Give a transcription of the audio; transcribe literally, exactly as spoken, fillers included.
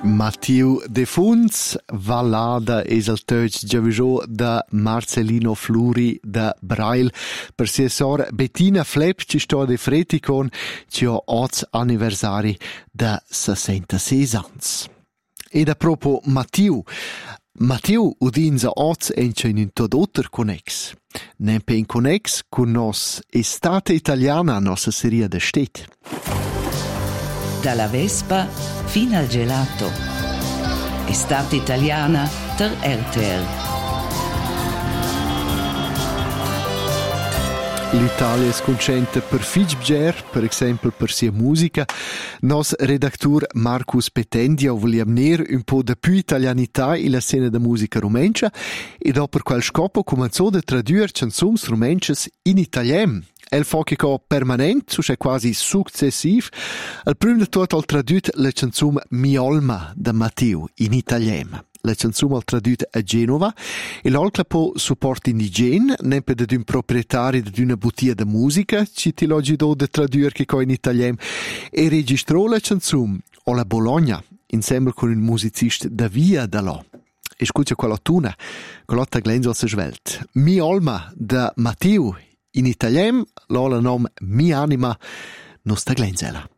Mattiu De Funz, Vallada es il teuch giavisò da Marcellino Fluri da Brail per sia sor Bettina Flepp ci sto de Freticon ci ho oz anniversari da sessantasei ans. Ed a propos Mattiu, Mattiu udinza oz encha in un todotter connex. Nempe in connex con nos estate italiana nostra serie de stet. Dalla Vespa fino al gelato. Estate italiana per R T L. L'Italia è contenta per Fitzbjer, per esempio per sia musica. Nos redactur Marcus Petendia volia venire un po' da più italianità in la scena da musica rumencia e dopo per quel scopo cominciò a tradurre canzoni rumenches in italiano. El fochico permanent, su c'è quasi successiv. Al primo di tutto ha tradotto la canzone Miolma da Mattiu in italiano. La canzone ha tradotto a Genova e l'altra po supporto indigene, nempe da un proprietario di una bottiglia di musica, ci ti l'ho giusto da tradurre che in italiano, e registrò la canzone alla Bologna, insieme con un musicista da via da là. E scusa quella tuna, quella glenza al svelt. Miolma da Mattiu in italiano, l'ho la nome Mi Anima, non sta glenzela.